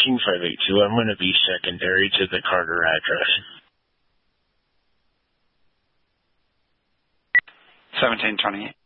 19582. I'm going to be secondary to the Carter address. 1728.